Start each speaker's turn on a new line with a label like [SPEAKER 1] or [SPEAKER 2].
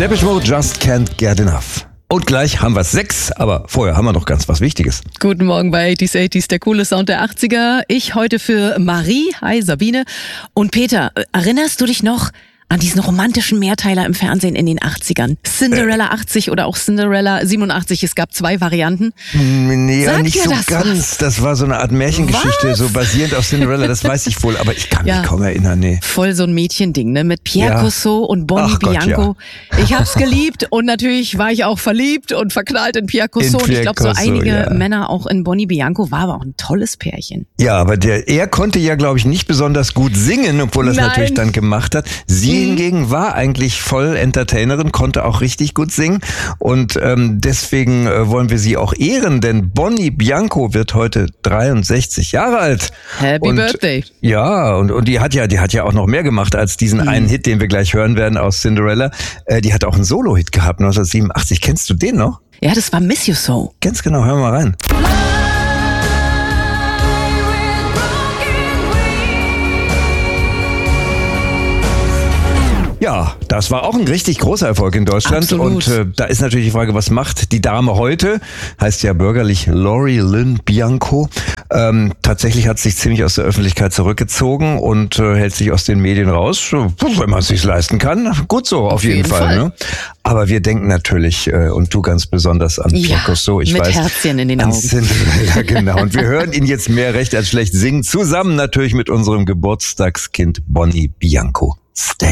[SPEAKER 1] Depeche Mode, Just Can't Get Enough. Und gleich haben wir 6, aber vorher haben wir noch ganz was Wichtiges.
[SPEAKER 2] Guten Morgen bei 80s, 80s, der coole Sound der 80er. Ich heute für Marie, hi Sabine und Peter. Erinnerst du dich noch an diesen romantischen Mehrteiler im Fernsehen in den 80ern? Cinderella 80 oder auch Cinderella 87, es gab 2 Varianten.
[SPEAKER 1] Nee,
[SPEAKER 2] Sagt
[SPEAKER 1] nicht
[SPEAKER 2] dir
[SPEAKER 1] so
[SPEAKER 2] das
[SPEAKER 1] ganz.
[SPEAKER 2] was?
[SPEAKER 1] Das war so eine Art Märchengeschichte,
[SPEAKER 2] Was?
[SPEAKER 1] so basierend auf Cinderella, das weiß ich wohl, aber ich kann mich
[SPEAKER 2] Ja.
[SPEAKER 1] kaum erinnern, nee.
[SPEAKER 2] Voll so ein Mädchending, ne? Mit Pierre
[SPEAKER 1] Ja.
[SPEAKER 2] Cossot und Bonnie
[SPEAKER 1] Ach Gott,
[SPEAKER 2] Bianco. Ich hab's geliebt und natürlich war ich auch verliebt und verknallt in Pierre Cossot. Und ich
[SPEAKER 1] Pierre
[SPEAKER 2] glaube, so
[SPEAKER 1] Cossot,
[SPEAKER 2] einige
[SPEAKER 1] ja.
[SPEAKER 2] Männer auch in Bonnie Bianco, war aber auch ein tolles Pärchen.
[SPEAKER 1] Ja, aber er konnte ja, glaube ich, nicht besonders gut singen, obwohl er es
[SPEAKER 2] Nein.
[SPEAKER 1] natürlich dann gemacht hat. Sie hingegen war eigentlich voll Entertainerin, konnte auch richtig gut singen und deswegen wollen wir sie auch ehren, denn Bonnie Bianco wird heute 63 Jahre alt.
[SPEAKER 2] Happy Birthday.
[SPEAKER 1] Ja, und die hat ja auch noch mehr gemacht als diesen einen Hit, den wir gleich hören werden aus Cinderella. Die hat auch einen Solo-Hit gehabt, 1987. Kennst du den noch?
[SPEAKER 2] Ja, das war Miss You So.
[SPEAKER 1] Ganz genau, hören wir mal rein. Ja, das war auch ein richtig großer Erfolg in Deutschland.
[SPEAKER 2] Absolut.
[SPEAKER 1] Und da ist natürlich die Frage, was macht die Dame heute? Heißt ja bürgerlich Lori Lynn Bianco. Tatsächlich hat sich ziemlich aus der Öffentlichkeit zurückgezogen und hält sich aus den Medien raus. Wenn man es sich leisten kann, gut so, auf jeden Fall. Ne? Aber wir denken natürlich, und du ganz besonders an Pierre Cossot, ich
[SPEAKER 2] mit
[SPEAKER 1] weiß.
[SPEAKER 2] Herzchen in den
[SPEAKER 1] an
[SPEAKER 2] Augen.
[SPEAKER 1] Cinderella, genau. Und wir hören ihn jetzt mehr recht als schlecht singen, zusammen natürlich mit unserem Geburtstagskind Bonnie Bianco. Stay.